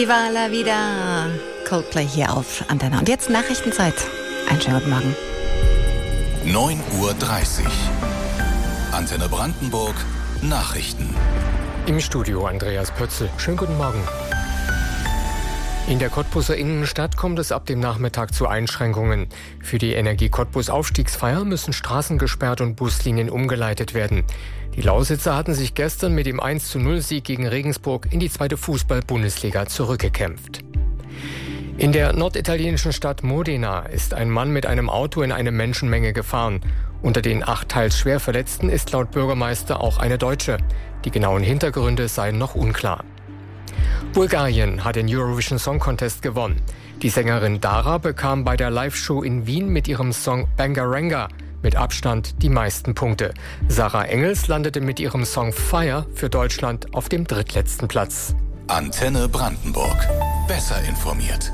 Viva la vida, Coldplay hier auf Antenne. Und jetzt Nachrichtenzeit. Einen schönen guten Morgen. 9:30 Uhr. Antenne Brandenburg, Nachrichten. Im Studio Andreas Pötzl. Schönen guten Morgen. In der Cottbuser Innenstadt kommt es ab dem Nachmittag zu Einschränkungen. Für die Energie Cottbus Aufstiegsfeier müssen Straßen gesperrt und Buslinien umgeleitet werden. Die Lausitzer hatten sich gestern mit dem 1:0-Sieg gegen Regensburg in die zweite Fußball-Bundesliga zurückgekämpft. In der norditalienischen Stadt Modena ist ein Mann mit einem Auto in eine Menschenmenge gefahren. Unter den 8 teils schwer Verletzten ist laut Bürgermeister auch eine Deutsche. Die genauen Hintergründe seien noch unklar. Bulgarien hat den Eurovision Song Contest gewonnen. Die Sängerin Dara bekam bei der Live-Show in Wien mit ihrem Song Bangaranga mit Abstand die meisten Punkte. Sarah Engels landete mit ihrem Song Fire für Deutschland auf dem drittletzten Platz. Antenne Brandenburg. Besser informiert.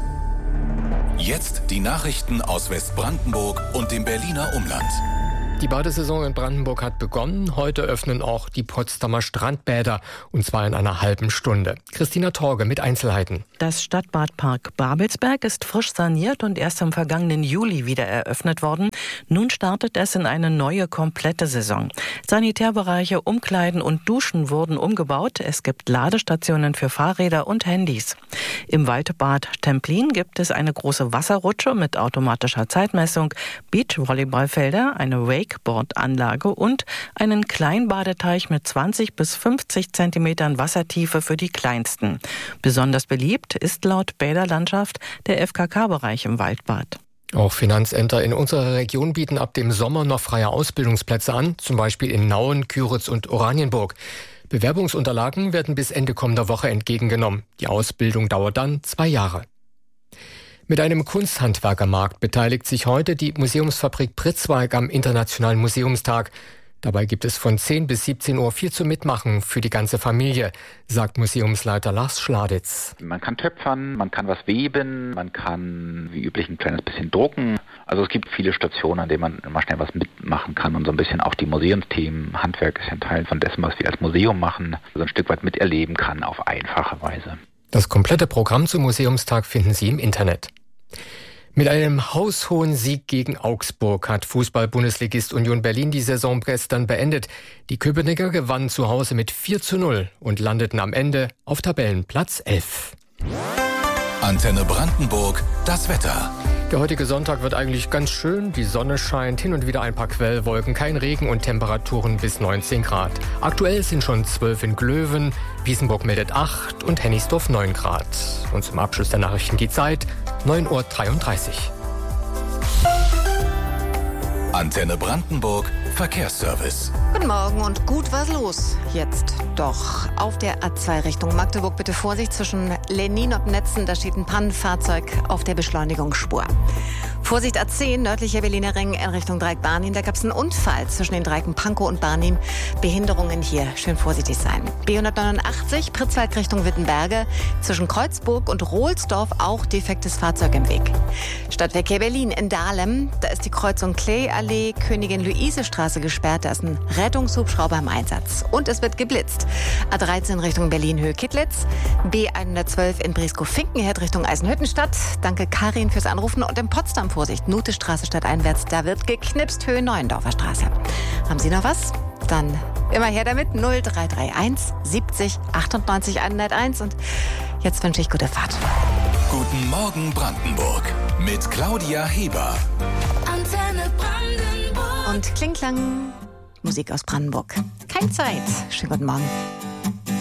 Jetzt die Nachrichten aus Westbrandenburg und dem Berliner Umland. Die Badesaison in Brandenburg hat begonnen. Heute öffnen auch die Potsdamer Strandbäder, und zwar in einer halben Stunde. Christina Torge mit Einzelheiten. Das Stadtbadpark Babelsberg ist frisch saniert und erst im vergangenen Juli wieder eröffnet worden. Nun startet es in eine neue, komplette Saison. Sanitärbereiche, Umkleiden und Duschen wurden umgebaut. Es gibt Ladestationen für Fahrräder und Handys. Im Waldbad Templin gibt es eine große Wasserrutsche mit automatischer Zeitmessung, Beachvolleyballfelder, eine Wakeboard-Anlage und einen Kleinbadeteich mit 20 bis 50 Zentimetern Wassertiefe für die Kleinsten. Besonders beliebt ist laut Bäderlandschaft der FKK-Bereich im Waldbad. Auch Finanzämter in unserer Region bieten ab dem Sommer noch freie Ausbildungsplätze an, zum Beispiel in Nauen, Küritz und Oranienburg. Bewerbungsunterlagen werden bis Ende kommender Woche entgegengenommen. Die Ausbildung dauert dann 2 Jahre. Mit einem Kunsthandwerkermarkt beteiligt sich heute die Museumsfabrik Pritzwalk am Internationalen Museumstag. Dabei gibt es von 10 bis 17 Uhr viel zu mitmachen für die ganze Familie, sagt Museumsleiter Lars Schladitz. Man kann töpfern, man kann was weben, man kann wie üblich ein kleines bisschen drucken. Also es gibt viele Stationen, an denen man immer schnell was mitmachen kann und so ein bisschen auch die Museumsthemen, Handwerk ist ja ein Teil von dessen, was wir als Museum machen, so ein Stück weit miterleben kann auf einfache Weise. Das komplette Programm zum Museumstag finden Sie im Internet. Mit einem haushohen Sieg gegen Augsburg hat Fußball-Bundesligist Union Berlin die Saison gestern beendet. Die Köpenicker gewannen zu Hause mit 4:0 und landeten am Ende auf Tabellenplatz 11. Antenne Brandenburg, das Wetter. Der heutige Sonntag wird eigentlich ganz schön. Die Sonne scheint, hin und wieder ein paar Quellwolken, kein Regen und Temperaturen bis 19 Grad. Aktuell sind schon 12 in Glöwen, Wiesenburg meldet 8 und Hennigsdorf 9 Grad. Und zum Abschluss der Nachrichten die Zeit, 9:33 Uhr. Antenne Brandenburg, Verkehrsservice. Guten Morgen und gut was los. Jetzt doch auf der A2 Richtung Magdeburg bitte Vorsicht zwischen Lenin und Netzen. Da steht ein Pannenfahrzeug auf der Beschleunigungsspur. Vorsicht A10, nördlicher Berliner Ring in Richtung Dreieck-Barnim. Da gab es einen Unfall zwischen den Dreieken Pankow und Barnim. Behinderungen hier, schön vorsichtig sein. B189, Pritzwalk Richtung Wittenberge. Zwischen Kreuzburg und Rohlsdorf auch defektes Fahrzeug im Weg. Stadtverkehr Berlin in Dahlem. Da ist die Kreuzung Klee-Allee, Königin-Luise-Straße gesperrt. Da ist ein Rettungshubschrauber im Einsatz. Und es wird geblitzt. A13 Richtung Berlin-Höhe Kittlitz. B112 in Breskow-Finkenherd Richtung Eisenhüttenstadt. Danke Karin fürs Anrufen. Und in Potsdam Vorsicht, Nutestraße stadteinwärts, da wird geknipst, Höhe Neuendorfer Straße. Haben Sie noch was? Dann immer her damit, 0331 70 98 101 und jetzt wünsche ich gute Fahrt. Guten Morgen Brandenburg mit Claudia Heber. Antenne Brandenburg. Und Klingklang, Musik aus Brandenburg. Keine Zeit. Schönen guten Morgen.